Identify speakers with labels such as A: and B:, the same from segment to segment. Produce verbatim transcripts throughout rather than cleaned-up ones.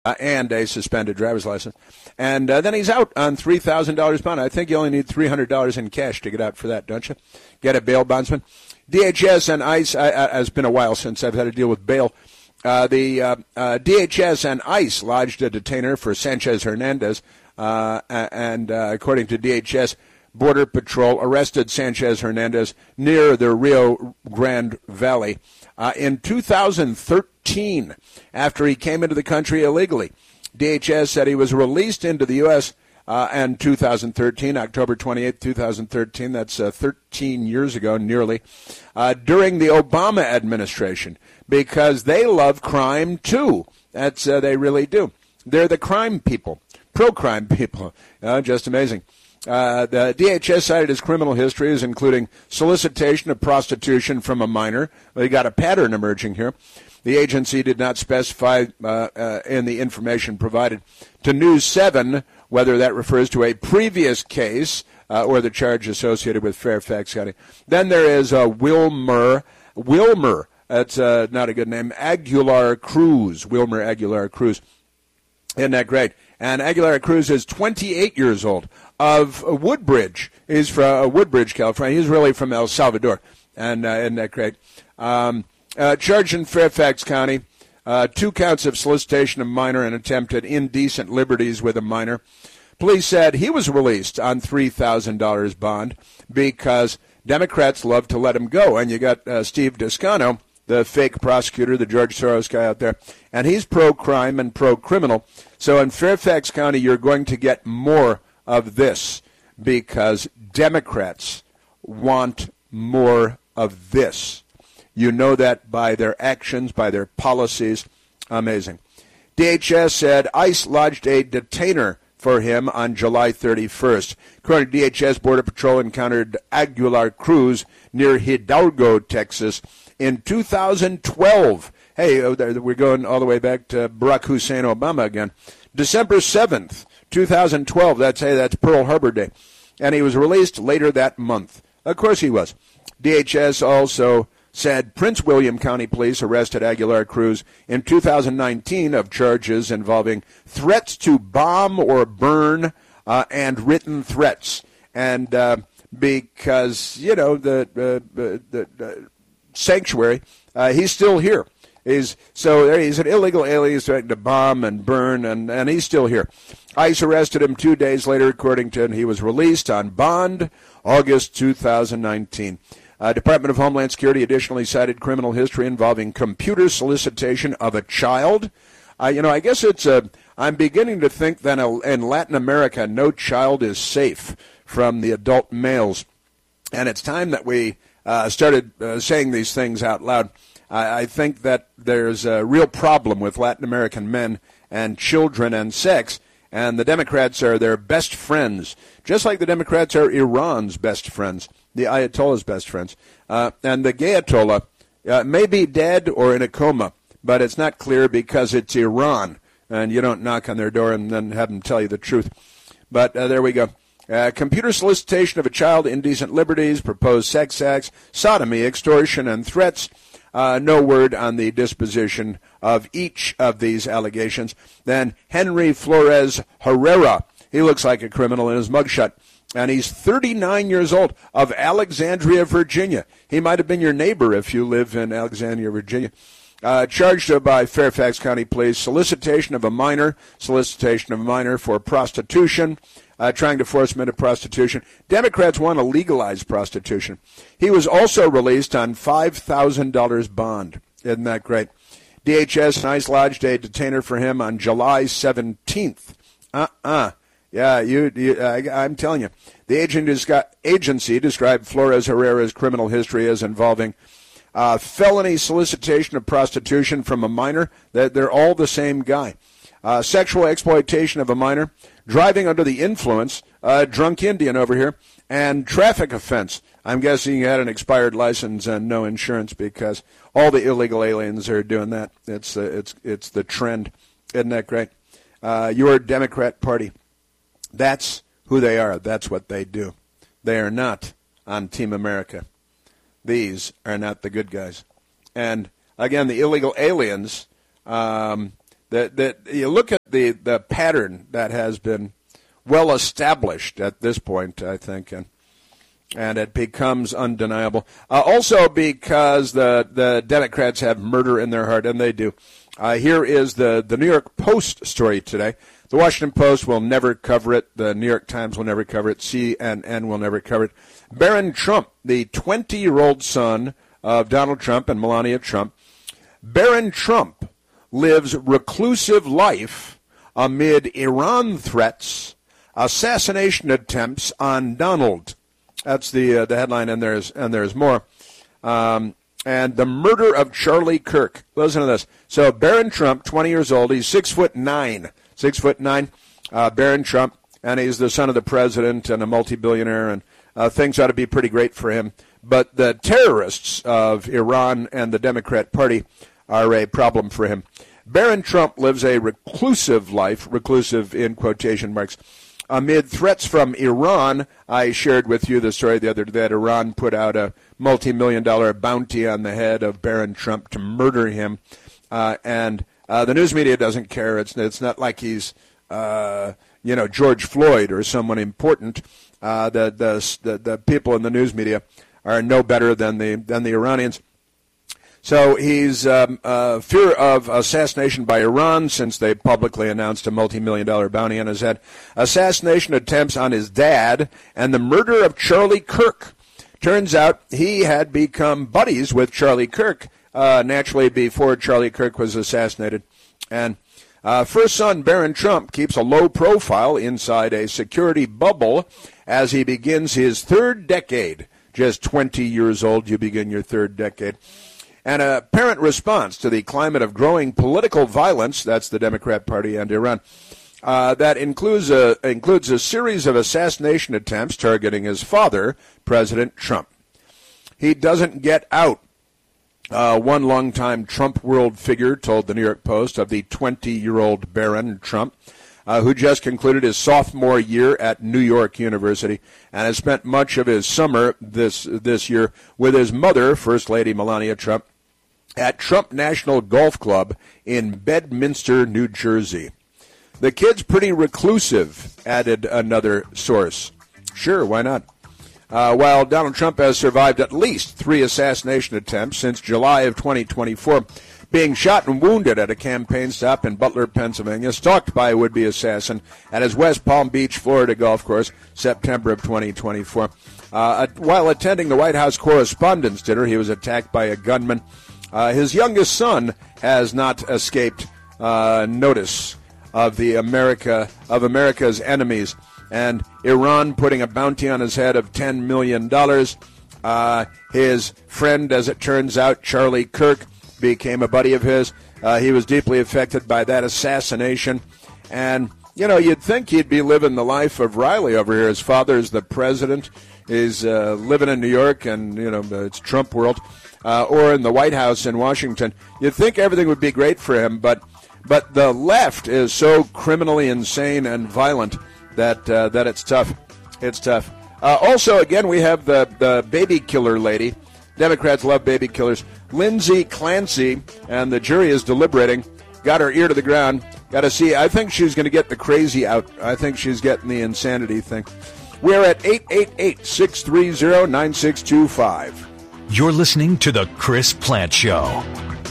A: and a suspended driver's license. And uh, then he's out on three thousand dollars bond. I think you only need three hundred dollars in cash to get out for that, don't you? Get a bail bondsman. D H S and ICE, I, I, it's been a while since I've had to deal with bail. Uh, the uh, uh, D H S and ICE lodged a detainer for Sanchez Hernandez, uh, and uh, according to D H S, Border Patrol arrested Sanchez Hernandez near the Rio Grande Valley uh, in two thousand thirteen after he came into the country illegally. D H S said he was released into the U S uh, in two thousand thirteen, October twenty-eighth, two thousand thirteen. That's uh, thirteen years ago, nearly, uh, during the Obama administration, because they love crime, too. That's uh, they really do. They're the crime people, pro-crime people. Uh, just amazing. Uh, the D H S cited his criminal histories, including solicitation of prostitution from a minor. They got a pattern emerging here. The agency did not specify uh, uh, in the information provided to News seven whether that refers to a previous case uh, or the charge associated with Fairfax County. Then there is uh, Wilmer, Wilmer, that's uh, not a good name, Aguilar Cruz, Wilmer Aguilar Cruz. Isn't that great? And Aguilar Cruz is twenty-eight years old, of Woodbridge. He's from Woodbridge, California. He's really from El Salvador. And uh, isn't that great? Um, uh, charged in Fairfax County, uh, two counts of solicitation of minor and attempted indecent liberties with a minor. Police said he was released on three thousand dollars bond because Democrats love to let him go. And you got uh, Steve Descano, the fake prosecutor, the George Soros guy out there, and he's pro-crime and pro-criminal. So in Fairfax County, you're going to get more of this because Democrats want more of this. You know that by their actions, by their policies. Amazing. D H S said ICE lodged a detainer for him on July thirty-first. According to D H S, Border Patrol encountered Aguilar Cruz near Hidalgo, Texas, in two thousand twelve. Hey, we're going all the way back to Barack Hussein Obama again. December seventh, two thousand twelve. That's, hey, that's Pearl Harbor Day. And he was released later that month. Of course he was. D H S also said Prince William County Police arrested Aguilar Cruz in two thousand nineteen of charges involving threats to bomb or burn uh, and written threats. And uh, because, you know, the, uh, the, the sanctuary, uh, he's still here. He's, so he's an illegal alien. He's threatening to bomb and burn, and, and he's still here. ICE arrested him two days later, according to him. He was released on bond August two thousand nineteen. Uh, Department of Homeland Security additionally cited criminal history involving computer solicitation of a child. Uh, you know, I guess it's a, I'm beginning to think that in Latin America, no child is safe from the adult males. And it's time that we uh, started uh, saying these things out loud. I, I think that there's a real problem with Latin American men and children and sex, and the Democrats are their best friends, just like the Democrats are Iran's best friends, the Ayatollah's best friends. Uh, and the Gayatollah uh, may be dead or in a coma, but it's not clear because it's Iran, and you don't knock on their door and then have them tell you the truth. But uh, there we go. Uh, computer solicitation of a child, indecent liberties, proposed sex acts, sodomy, extortion, and threats. Uh, no word on the disposition of each of these allegations. Then Henry Flores Herrera. He looks like a criminal in his mugshot. And he's thirty-nine years old, of Alexandria, Virginia. He might have been your neighbor if you live in Alexandria, Virginia. Uh, charged by Fairfax County Police, solicitation of a minor, solicitation of a minor for prostitution, uh, trying to force him into prostitution. Democrats want to legalize prostitution. He was also released on five thousand dollars bond. Isn't that great? D H S and ICE lodged a detainer for him on July seventeenth. Uh-uh. Yeah, you. you I, I'm telling you. The agent has got, agency described Flores Herrera's criminal history as involving uh, felony solicitation of prostitution from a minor. They're, they're all the same guy. Uh, sexual exploitation of a minor, driving under the influence, uh, drunk Indian over here, and traffic offense. I'm guessing he had an expired license and no insurance because all the illegal aliens are doing that. It's uh, it's it's the trend. Isn't that great? Uh, your Democrat Party. That's who they are. That's what they do. They are not on Team America. These are not the good guys. And, again, the illegal aliens, um, that, that you look at the, the pattern that has been well established at this point, I think, and and it becomes undeniable. Uh, also because the, the Democrats have murder in their heart, and they do. Uh, here is the, the New York Post story today. The Washington Post will never cover it. The New York Times will never cover it. C N N will never cover it. Barron Trump, the twenty-year-old son of Donald Trump and Melania Trump, Barron Trump lives reclusive life amid Iran threats, assassination attempts on Donald. That's the uh, the headline, and there's and there's more. Um, and the murder of Charlie Kirk. Listen to this. So Barron Trump, twenty years old, he's six foot nine, six foot nine. Uh, Barron Trump, and he's the son of the president and a multi-billionaire, and uh, things ought to be pretty great for him. But the terrorists of Iran and the Democrat Party are a problem for him. Barron Trump lives a reclusive life, reclusive in quotation marks, amid threats from Iran. I shared with you the story the other day that Iran put out a multi-million dollar bounty on the head of Barron Trump to murder him. Uh, and uh, the news media doesn't care. It's it's not like he's, uh, you know, George Floyd or someone important. Uh, the, the the the people in the news media are no better than the than the Iranians. So he's um, uh, fear of assassination by Iran since they publicly announced a multi-million dollar bounty on his head, assassination attempts on his dad, and the murder of Charlie Kirk. Turns out he had become buddies with Charlie Kirk, uh, naturally before Charlie Kirk was assassinated. And uh, first son Barron Trump keeps a low profile inside a security bubble as he begins his third decade. Just twenty years old, you begin your third decade. And a apparent response to the climate of growing political violence, that's the Democrat Party and Iran, uh, that includes a, includes a series of assassination attempts targeting his father, President Trump. He doesn't get out. Uh, one longtime Trump world figure told the New York Post of the twenty-year-old Barron Trump, uh, who just concluded his sophomore year at New York University and has spent much of his summer this this year with his mother, First Lady Melania Trump, at Trump National Golf Club in Bedminster, New Jersey. The kid's pretty reclusive, added another source. Sure, why not? Uh, while Donald Trump has survived at least three assassination attempts since July of twenty twenty-four, being shot and wounded at a campaign stop in Butler, Pennsylvania, stalked by a would-be assassin at his West Palm Beach, Florida golf course, September of twenty twenty-four. Uh, while attending the White House Correspondents' Dinner, he was attacked by a gunman. Uh, his youngest son has not escaped uh, notice of the America of America's enemies, and Iran putting a bounty on his head of ten million dollars. Uh, his friend, as it turns out, Charlie Kirk, became a buddy of his. Uh, he was deeply affected by that assassination. And, you know, you'd think he'd be living the life of Riley over here. His father's the president. He's uh, living in New York, and, you know, it's Trump world. Uh, or in the White House in Washington. You'd think everything would be great for him, but but the left is so criminally insane and violent that uh, that it's tough. It's tough. Uh, also, again, we have the, the baby killer lady. Democrats love baby killers. Lindsay Clancy, and the jury is deliberating. Got her ear to the ground. Got to see. I think she's going to get the crazy out. I think she's getting the insanity thing. We're at eight eight eight, six three zero, nine six two five.
B: You're listening to The Chris Plante Show.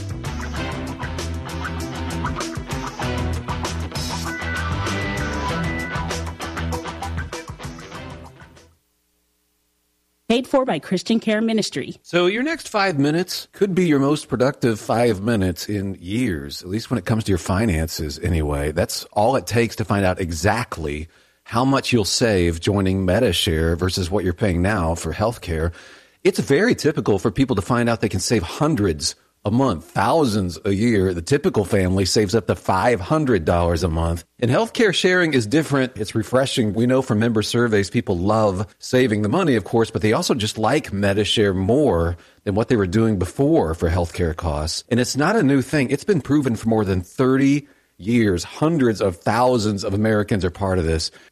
C: Paid for by Christian Care Ministry.
D: So your next five minutes could be your most productive five minutes in years, at least when it comes to your finances anyway. That's all it takes to find out exactly how much you'll save joining Medi-Share versus what you're paying now for health care. It's very typical for people to find out they can save hundreds a month, thousands a year. The typical family saves up to five hundred dollars a month. And healthcare sharing is different. It's refreshing. We know from member surveys, people love saving the money, of course, but they also just like Medi-Share more than what they were doing before for healthcare costs. And it's not a new thing. It's been proven for more than thirty years. Hundreds of thousands of Americans are part of this.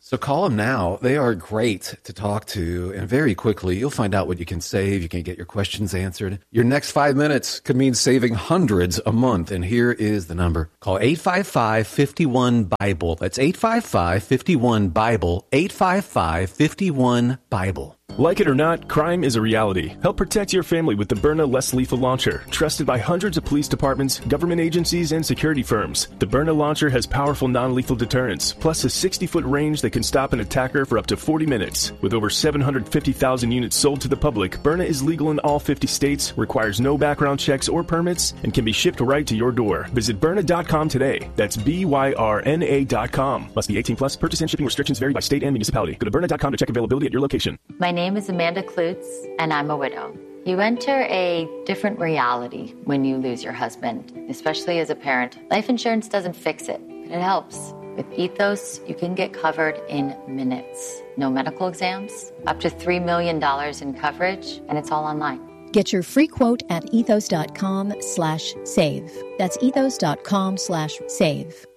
D: So call them now. They are great to talk to, and very quickly you'll find out what you can save. You can get your questions answered. Your next five minutes could mean saving hundreds a month, and here is the number. Call eight five five, five one, BIBLE. That's eight five five, five one, BIBLE, eight five five, five one, BIBLE.
E: Like it or not, crime is a reality. Help protect your family with the Byrna Less Lethal Launcher, trusted by hundreds of police departments, government agencies, and security firms. The Byrna launcher has powerful non-lethal deterrence, plus a sixty-foot range that can stop an attacker for up to forty minutes. With over seven hundred fifty thousand units sold to the public, Byrna is legal in all fifty states, requires no background checks or permits, and can be shipped right to your door. Visit Byrna dot com today. That's B Y R N A dot com. Must be eighteen plus. Purchase and shipping restrictions vary by state and municipality. Go to Byrna dot com to check availability at your location.
F: My name is Amanda Klutz, and I'm a widow. You enter a different reality when you lose your husband, especially as a parent. Life insurance doesn't fix it, but it helps. With Ethos, you can get covered in minutes. No medical exams, up to three million dollars in coverage, and it's all online.
G: Get your free quote at ethos dot com slash save. That's ethos dot com slash save.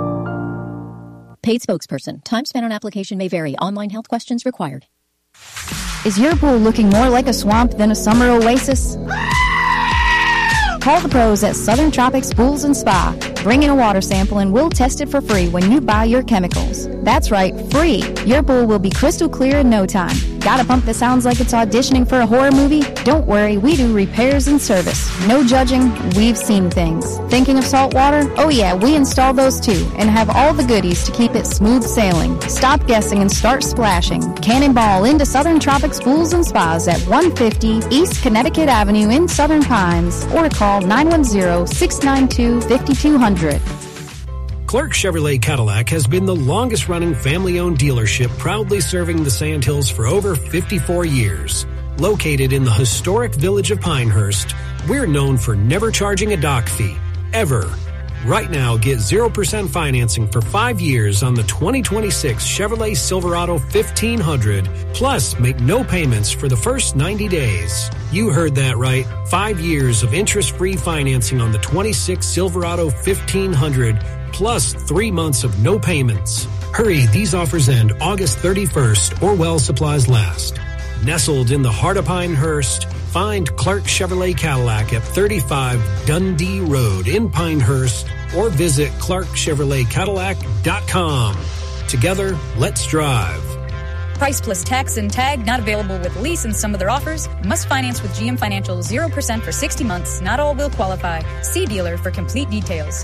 G: Paid spokesperson. Time spent on application may vary. Online health questions required.
H: Is your pool looking more like a swamp than a summer oasis? Call the pros at Southern Tropics Pools and Spa. Bring in a water sample and we'll test it for free when you buy your chemicals. That's right, free. Your pool will be crystal clear in no time. Got a pump that sounds like it's auditioning for a horror movie? Don't worry, we do repairs and service. No judging, we've seen things. Thinking of salt water? Oh yeah, we install those too and have all the goodies to keep it smooth sailing. Stop guessing and start splashing. Cannonball into Southern Tropics Pools and Spas at one fifty East Connecticut Avenue in Southern Pines, or call nine one zero, six nine two, five two zero zero.
I: Clark Chevrolet Cadillac has been the longest-running family-owned dealership, proudly serving the Sandhills for over fifty-four years. Located in the historic village of Pinehurst, we're known for never charging a dock fee, ever. Right now, get zero percent financing for five years on the twenty twenty-six Chevrolet Silverado fifteen hundred, plus make no payments for the first ninety days. You heard that right. Five years of interest-free financing on the twenty-six Silverado fifteen hundred, plus three months of no payments. Hurry, these offers end August thirty-first or while supplies last. Nestled in the heart of Pinehurst, find Clark Chevrolet Cadillac at thirty-five Dundee Road in Pinehurst or visit clark chevrolet cadillac dot com. Together, let's drive.
J: Price plus tax and tag not available with lease and some other offers. Must finance with G M Financial zero percent for sixty months. Not all will qualify. See dealer for complete details.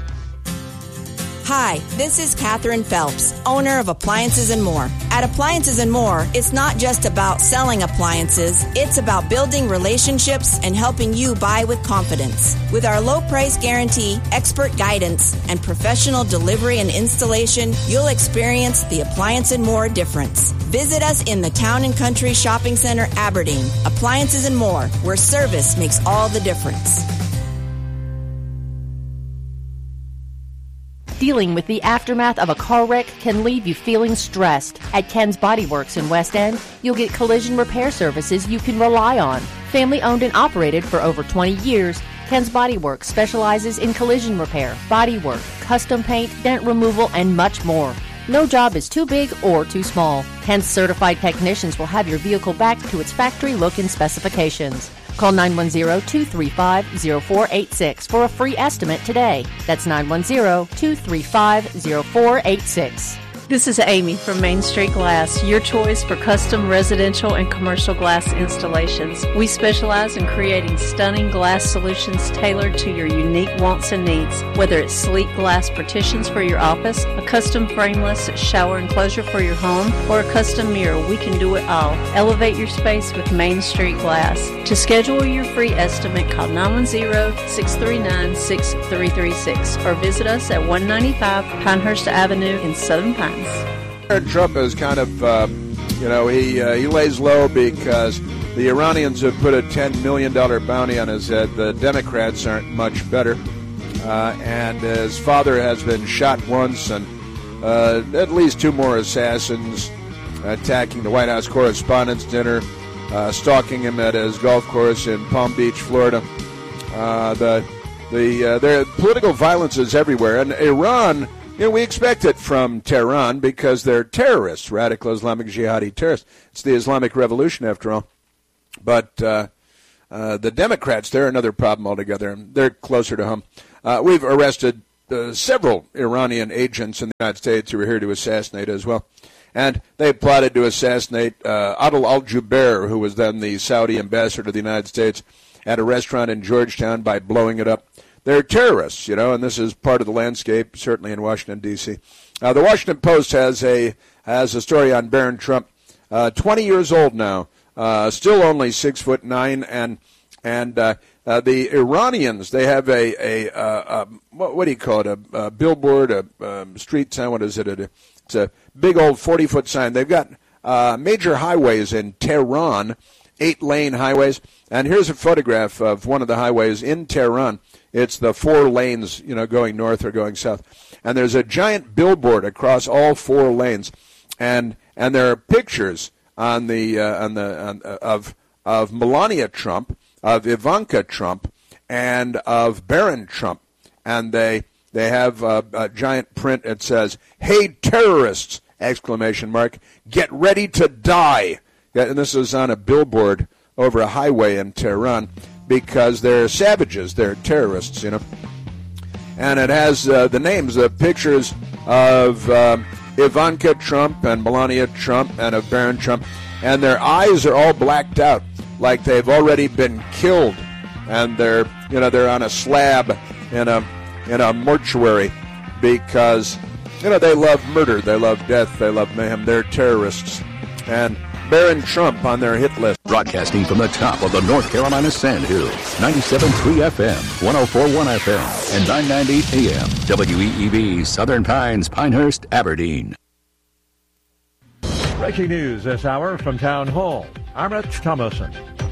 K: Hi, this is Catherine Phelps, owner of Appliances and More. At Appliances and More, it's not just about selling appliances, it's about building relationships and helping you buy with confidence. With our low price guarantee, expert guidance, and professional delivery and installation, you'll experience the Appliance and More difference. Visit us in the Town and Country Shopping Center, Aberdeen. Appliances and More, where service makes all the difference.
L: Dealing with the aftermath of a car wreck can leave you feeling stressed. At Ken's Body Works in West End, you'll get collision repair services you can rely on. Family owned and operated for over twenty years, Ken's Body Works specializes in collision repair, body work, custom paint, dent removal, and much more. No job is too big or too small. Ken's certified technicians will have your vehicle back to its factory look and specifications. Call nine one zero, two three five, zero four eight six for a free estimate today. That's nine one zero, two three five, zero four eight six.
M: This is Amy from Main Street Glass, your choice for custom residential and commercial glass installations. We specialize in creating stunning glass solutions tailored to your unique wants and needs. Whether it's sleek glass partitions for your office, a custom frameless shower enclosure for your home, or a custom mirror, we can do it all. Elevate your space with Main Street Glass. To schedule your free estimate, call nine one zero, six three nine, six three three six or visit us at one ninety-five Pinehurst Avenue in Southern Pines.
A: Trump is kind of, uh, you know, he uh, he lays low because the Iranians have put a ten million dollars bounty on his head. The Democrats aren't much better. Uh, and his father has been shot once, and uh, at least two more assassins attacking the White House Correspondents' Dinner, uh, stalking him at his golf course in Palm Beach, Florida. Uh, the the uh, there political violence is everywhere, and Iran. You know, we expect it from Tehran because they're terrorists, radical Islamic jihadi terrorists. It's the Islamic Revolution, after all. But uh, uh, the Democrats, they're another problem altogether. They're closer to home. Uh, we've arrested uh, several Iranian agents in the United States who were here to assassinate as well. And they plotted to assassinate uh, Adel al-Jubeir, who was then the Saudi ambassador to the United States, at a restaurant in Georgetown by blowing it up. They're terrorists, you know, and this is part of the landscape, certainly in Washington, D C Uh, the Washington Post has a has a story on Barron Trump, uh, twenty years old now, uh, still only six foot nine, and and uh, uh, the Iranians, they have a a, uh, a what, what do you call it, a, a billboard, a um, street sign, what is it? A, it's a big old forty foot sign. They've got uh, major highways in Tehran, eight lane highways, and here's a photograph of one of the highways in Tehran. It's the four lanes, you know, going north or going south. And there's a giant billboard across all four lanes. And and there are pictures on the uh, on the on, uh, of of Melania Trump, of Ivanka Trump, and of Barron Trump. And they they have a, a giant print that says, "Hey terrorists!" exclamation mark. Get ready to die. Yeah, and this is on a billboard over a highway in Tehran. Because they're savages, they're terrorists, you know. And it has uh, the names, the pictures of um, Ivanka Trump and Melania Trump and of Barron Trump. And their eyes are all blacked out, like they've already been killed. And they're, you know, they're on a slab in a in a mortuary because, you know, they love murder, they love death, they love mayhem. They're terrorists. And Barron Trump on their hit list.
N: Broadcasting from the top of the North Carolina Sandhills, ninety-seven point three F M, one oh four point one F M, and nine ninety A M, W E E B, Southern Pines, Pinehurst, Aberdeen.
O: Breaking news this hour from Town Hall. I'm Rich Thomason.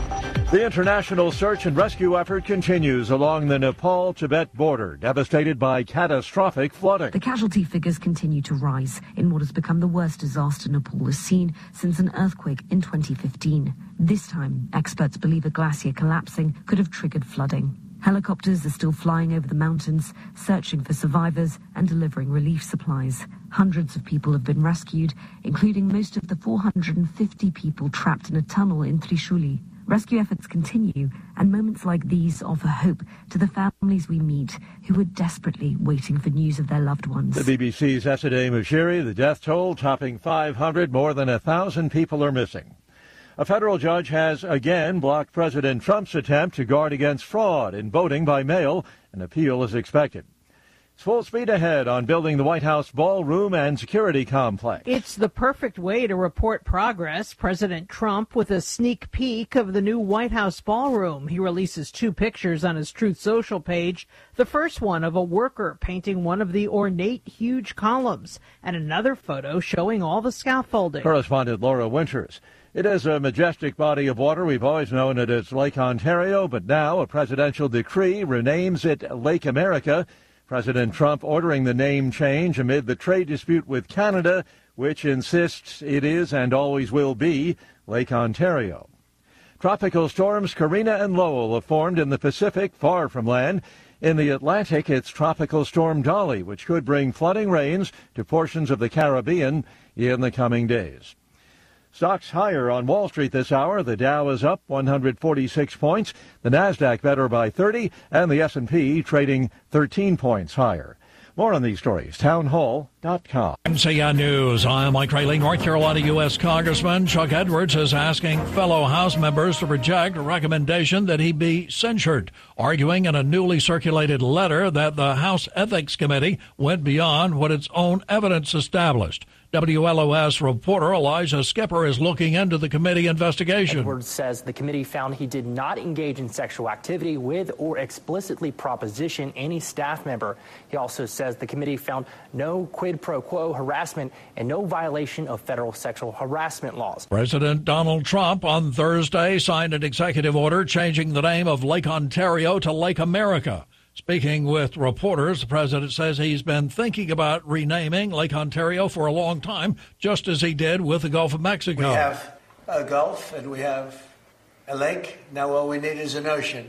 O: The international search and rescue effort continues along the Nepal-Tibet border, devastated by catastrophic flooding.
P: The casualty figures continue to rise in what has become the worst disaster Nepal has seen since an earthquake in twenty fifteen. This time, experts believe a glacier collapsing could have triggered flooding. Helicopters are still flying over the mountains, searching for survivors and delivering relief supplies. Hundreds of people have been rescued, including most of the four hundred fifty people trapped in a tunnel in Trishuli. Rescue efforts continue, and moments like these offer hope to the families we meet who are desperately waiting for news of their loved ones.
O: The B B C's Esadeh Moshiri, the death toll topping five hundred, more than one thousand people are missing. A federal judge has again blocked President Trump's attempt to guard against fraud in voting by mail. An appeal is expected. It's full speed ahead on building the White House ballroom and security complex.
Q: It's the perfect way to report progress. President Trump with a sneak peek of the new White House ballroom. He releases two pictures on his Truth Social page. The first one of a worker painting one of the ornate, huge columns, and another photo showing all the scaffolding.
O: Correspondent Laura Winters. It is a majestic body of water. We've always known it as Lake Ontario, but now a presidential decree renames it Lake America. President Trump ordering the name change amid the trade dispute with Canada, which insists it is and always will be Lake Ontario. Tropical storms Karina and Lowell have formed in the Pacific, far from land. In the Atlantic, it's Tropical Storm Dolly, which could bring flooding rains to portions of the Caribbean in the coming days. Stocks higher on Wall Street this hour. The Dow is up one hundred forty-six points. The Nasdaq better by thirty, and the S and P trading thirteen points higher. More on these stories, town hall dot com.
R: M C N News. I'm Mike Rayleigh. North Carolina U S Congressman Chuck Edwards is asking fellow House members to reject a recommendation that he be censured, arguing in a newly circulated letter that the House Ethics Committee went beyond what its own evidence established. W L O S reporter Elijah Skipper is looking into the committee investigation.
S: Edwards says the committee found he did not engage in sexual activity with or explicitly proposition any staff member. He also says the committee found no quid pro quo harassment and no violation of federal sexual harassment laws.
R: President Donald Trump on Thursday signed an executive order changing the name of Lake Ontario to Lake America. Speaking with reporters, the president says he's been thinking about renaming Lake Ontario for a long time, just as he did with the Gulf of Mexico.
T: We have a Gulf and we have a lake. Now all we need is an ocean.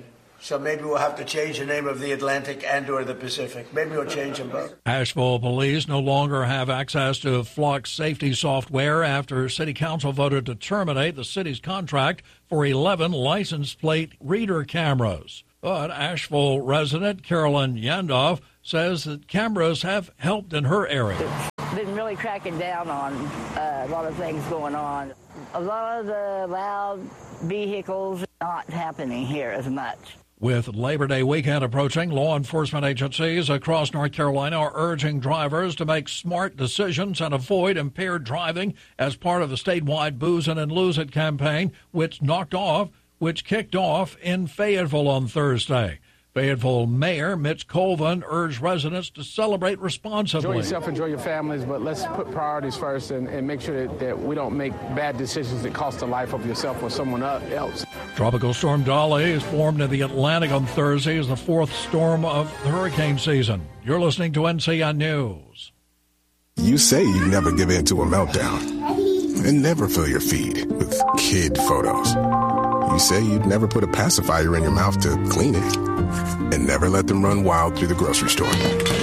T: So maybe we'll have to change the name of the Atlantic and or the Pacific. Maybe we'll change them both.
R: Asheville police no longer have access to Flock safety software after City Council voted to terminate the city's contract for eleven license plate reader cameras. But Asheville resident Carolyn Yandoff says that cameras have helped in her area.
U: Been really cracking down on uh, a lot of things going on. A lot of the loud vehicles not happening here as much.
R: With Labor Day weekend approaching, law enforcement agencies across North Carolina are urging drivers to make smart decisions and avoid impaired driving as part of the statewide Booze It and Lose It campaign, which knocked off, which kicked off in Fayetteville on Thursday. Fayetteville Mayor Mitch Colvin urged residents to celebrate responsibly.
V: Enjoy yourself, enjoy your families, but let's put priorities first and, and make sure that, that we don't make bad decisions that cost the life of yourself or someone else.
R: Tropical Storm Dolly is formed in the Atlantic on Thursday as the fourth storm of the hurricane season. You're listening to N C N News.
W: You say you never give in to a meltdown and never fill your feed with kid photos. You say you'd never put a pacifier in your mouth to clean it and never let them run wild through the grocery store.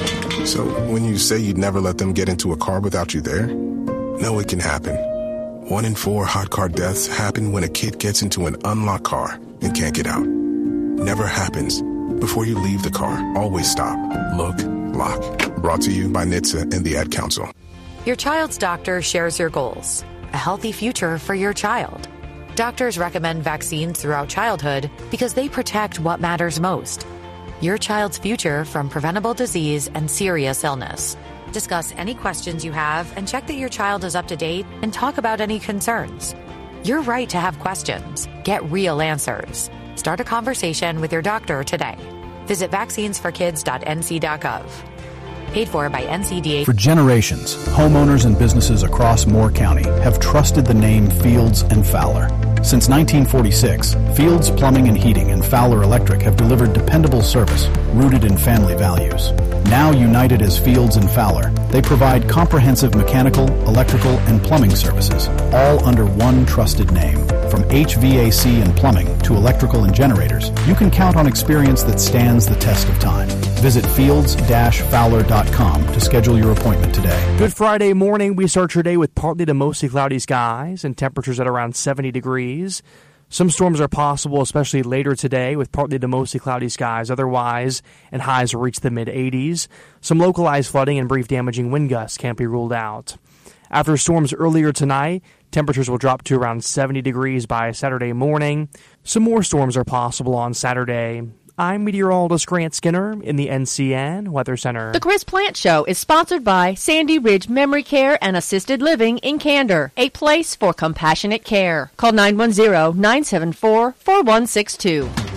W: So when you say you'd never let them get into a car without you there, know it can happen. One in four hot car deaths happen when a kid gets into an unlocked car and can't get out. Never happens. Before you leave the car, always stop, look, lock. Brought to you by N H T S A and the Ad Council.
X: Your child's doctor shares your goals. A healthy future for your child. Doctors recommend vaccines throughout childhood because they protect what matters most. Your child's future from preventable disease and serious illness. Discuss any questions you have and check that your child is up to date and talk about any concerns. You're right to have questions. Get real answers. Start a conversation with your doctor today. Visit vaccines for kids dot n c dot gov. Paid for by N C D A.
Y: For generations, homeowners and businesses across Moore County have trusted the name Fields and Fowler. Since nineteen forty-six, Fields Plumbing and Heating and Fowler Electric have delivered dependable service rooted in family values. Now united as Fields and Fowler, they provide comprehensive mechanical, electrical, and plumbing services, all under one trusted name. From H V A C and plumbing to electrical and generators, you can count on experience that stands the test of time. Visit fields dash fowler dot com to schedule your appointment today.
Z: Good Friday morning. We start your day with partly to mostly cloudy skies and temperatures at around seventy degrees. Some storms are possible, especially later today, with partly to mostly cloudy skies. Otherwise, and highs will reach the mid-eighties. Some localized flooding and brief damaging wind gusts can't be ruled out. After storms earlier tonight, temperatures will drop to around seventy degrees by Saturday morning. Some more storms are possible on Saturday. I'm meteorologist Grant Skinner in the N C N Weather Center.
L: The Chris Plant Show is sponsored by Sandy Ridge Memory Care and Assisted Living in Candor, a place for compassionate care. Call nine one zero, nine seven four, four one six two.